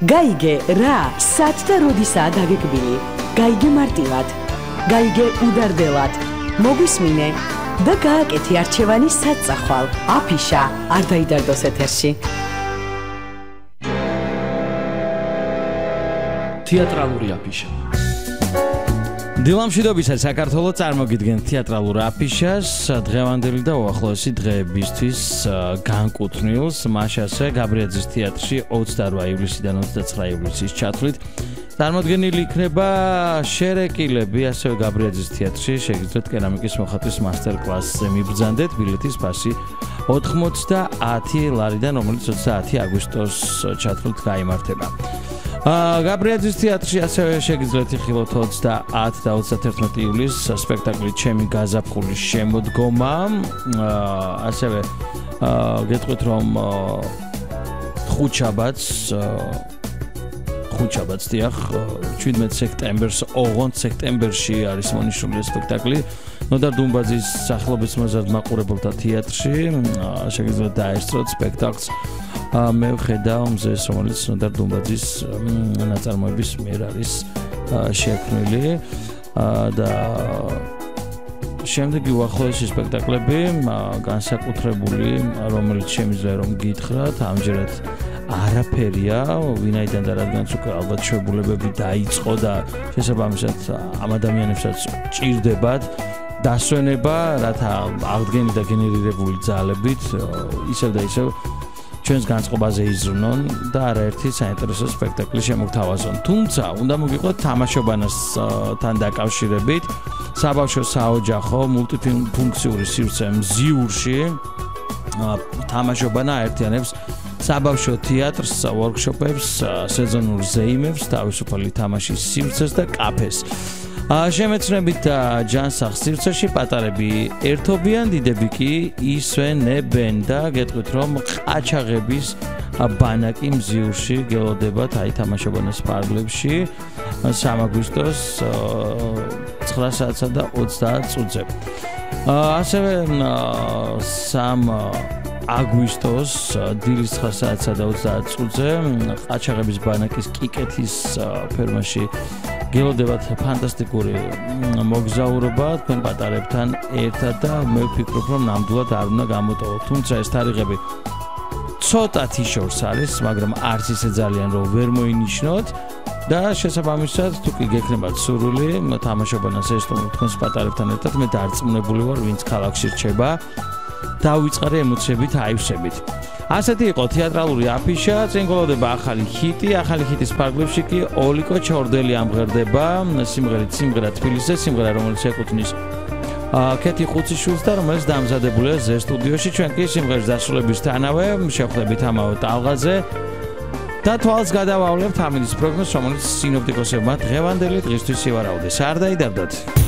გაიგე რა, სად და როდისაა დაგეგმილი. გაიგე მარტივად, გაიგე უდარდელად. მოგვისმინე და გააკეთე არჩევანი საწახვალ. აფიშა არ დაიდარდოს ეთერში. თეატრალური აფიშა. დილამშვიდობისა საქართველოს წარმოგიდგენ თეატრალურ აფიშას დღევანდელი და უახლოესი დღეებისთვის განკუთვნილს მაშასე გაბრიაძის თეატრში 28 ივლისიდან 29 ივლისის ჩათვლით წარმოდგენილი იქნება შერეკილები ასევე გაბრიაძის თეატრში შეგიძლიათ კერამიკის მოხატვის მასტერ-კლასზე მიბრძანდეთ ბილეთის ფასი 90 ლარიდან რომელიც 30 აგვისტოს ჩათვლით გაიმართება გაბრიაძის თეატრში ასევე შეგიძლიათ იხილოთ 20 და 31 ივლისს სპექტაკლი ჩემი გაზაფხულის შემოდგომა ასევე გეტყვით რომ ხუთშაბათს დიახ 17 სექტემბერს ოღონდ სექტემბერში არის მონიშნული სპექტაკლი ნოდარ დუმბაძის სახელობის მოზარდ მაყურებელთა თეატრში შეგიძლიათ დაესწროთ სპექტაკლს მე ვხედავ მზეს რომელიც ნოდარ დუმბაძის ნაწარმოების მიერ არის შექმნილი და შემდეგი უახლოესი სპექტაკლები განსაკუთრებული რომელიც შემიძლია რომ გითხრათ ამჯერად არაფერია ვინაიდან და რადგანაც უკვე ალბათ შეებულებები დაიწყო და შესაბამისად ამ ადამიანებსაც ჭირდებათ დასვენება რათა აღდგენი და გენერირებული ძალებით ისევ და ისევ ჩვენს განწყობაზე იზრუნონ და არაერთი საინტერესო სპექტაკლი შემოგთავაზონ. თუმცა, უნდა მოგიყვეთ თამაშობანასთან დაკავშირებით საბავშვო საოჯახო მულტიფუნქციური სივრცე მზიურში თამაშობანა აერთიანებს საბავშვო თეატრს, ვორქშოპებს, სეზონურ ზეიმებს, თავისუფალი თამაშის სივრცეს და კაფეს. შემეცნებით ჯანსაღ სივრცეში პატარები ერთობიან, დიდები კი ისვენებენ და გეტყვით რომ ყაჩაღების ბანაკი მზიურში გელოდებათ აი თამაშობანას ფარგლებში 3 აგვისტოს 9 საათსა და 30 წუთზე. ასევე 3 აგვისტოს დილის 9 საათსა და 30 წუთზე ყაჩაღების ბანაკის კიკეთის ფერმაში გელოდებათ ფანტასტიკური მოგზაურობა თქვენ პატარებთან ერთად და მე ვფიქრობ რომ ნამდვილად არ უნდა გამოტოვოთ თუმცა ეს თარიღები ცოტათი შორს არის მაგრამ არც ისე ძალიან რომ ვერ მოინიშნოთ და შესაბამისად თუ კი გექნებათ სურვილი თამაშობანას ესტუმრ თქვენს პატარებთან ერთად მე დარწმუნებული ვარ ვინც ქალაქში რჩება დავიწყარე ემოციებით აივსებით ასეთი იყო თეატრალური აფიშა, წინ გლოვდება ახალი ჰიტის ფარგლებში კი ოლიკო ჩორდელი ამღერდება სიმღერით სიმღერა თბილისზე, სიმღერა რომელიც ეკუთვნის კეთი ხუციშვილს და რომელიც დამზადებულია ზე სტუდიოში, ჩვენ კი სიმღერის დასრულებისთანავე შევხვდებით ამავე ტალღაზე და თვალს გადავავლებთ ამინდის პროგნოზს, რომელიც სინოპტიკოსებმა დღევანდელი დღისთვის ივარაუდეს. არ დაიდარდოთ.